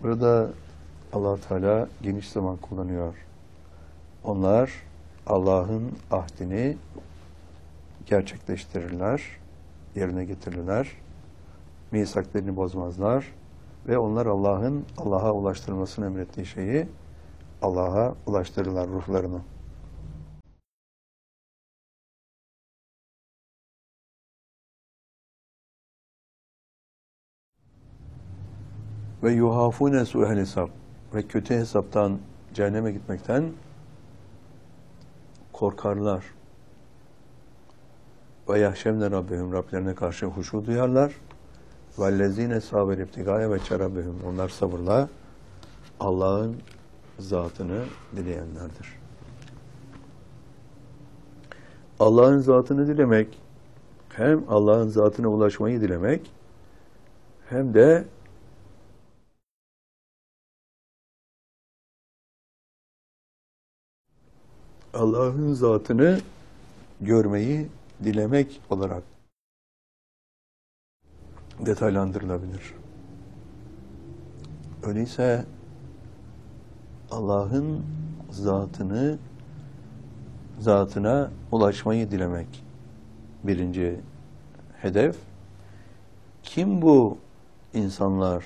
Burada Allah Teala geniş zaman kullanıyor. Onlar Allah'ın ahdini gerçekleştirirler, yerine getirirler, misaklarını bozmazlar ve onlar Allah'a ulaştırmasını emrettiği şeyi Allah'a ulaştırırlar ruhlarını. Ve yuhafune su'el hesap ve kötü hesaptan, cehenneme gitmekten korkarlar. Ve yahşemne rabbihim, Rablerine karşı huşu duyarlar. Vellezine saber ibtigaya ve çerabbihim, onlar sabırla Allah'ın zatını dileyenlerdir. Allah'ın zatını dilemek, hem Allah'ın zatına ulaşmayı dilemek, hem de Allah'ın zatını görmeyi dilemek olarak detaylandırılabilir. Öyleyse Allah'ın zatına ulaşmayı dilemek birinci hedef. Kim bu insanlar?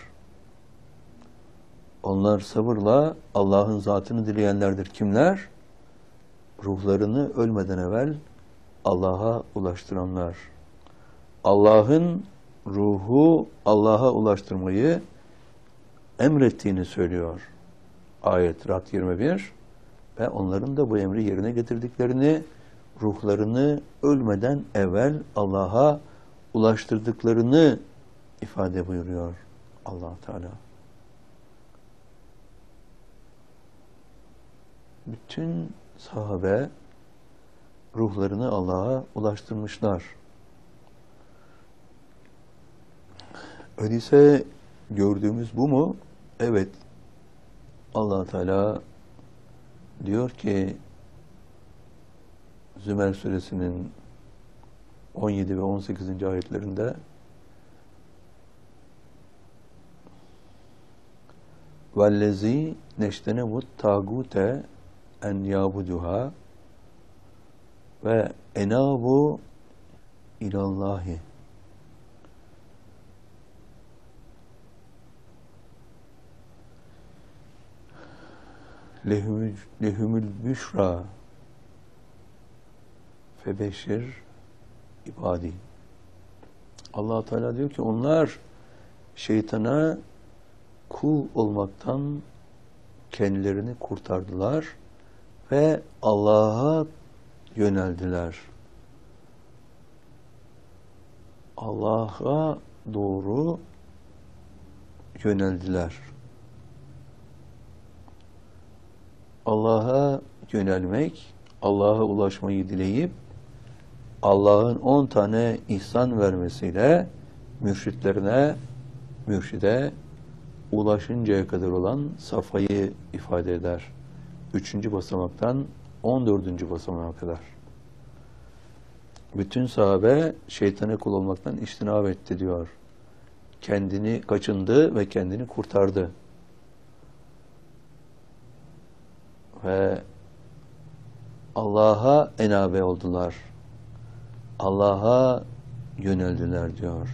Onlar sabırla Allah'ın zatını dileyenlerdir. Kimler? Ruhlarını ölmeden evvel Allah'a ulaştıranlar. Allah'ın ruhu Allah'a ulaştırmayı emrettiğini söylüyor ayet Ra'd 21 ve onların da bu emri yerine getirdiklerini, ruhlarını ölmeden evvel Allah'a ulaştırdıklarını ifade buyuruyor Allah Teala. Bütün sahabe ruhlarını Allah'a ulaştırmışlar. Öyleyse gördüğümüz bu mu? Evet. Allah Teala diyor ki Zümer suresinin 17 ve 18. ayetlerinde vellezî neştenevut tâgûte en yâbuduhâ ve enâbu ilallâhi lehumül büşra febeşir ibadi. Allah Teala diyor ki onlar şeytana kul olmaktan kendilerini kurtardılar ve Allah'a yöneldiler. Allah'a doğru yöneldiler. Allah'a yönelmek, Allah'a ulaşmayı dileyip Allah'ın 10 tane ihsan vermesiyle mürşide ulaşıncaya kadar olan safhayı ifade eder. 3. basamaktan 14. basamağa kadar. Bütün sahabe şeytana kul olmaktan içtinab etti diyor. Kendini kaçındı ve kendini kurtardı. Ve Allah'a enabe oldular. Allah'a yöneldiler diyor.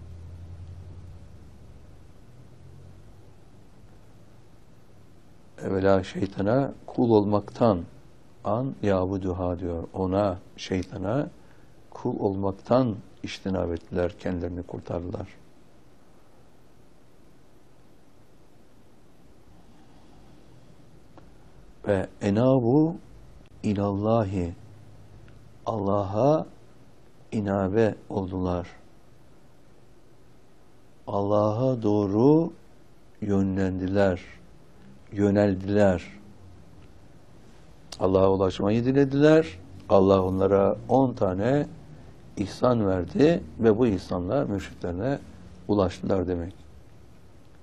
Evvela şeytana kul olmaktan an yabuduha diyor. Ona, şeytana kul olmaktan içtinab ettiler, kendilerini kurtardılar. Ve enabu ilallahi Allah'a inabe oldular. Allah'a doğru yöneldiler. Allah'a ulaşmayı dilediler. Allah onlara 10 tane ihsan verdi ve bu ihsanla mürşitlerine ulaştılar demek.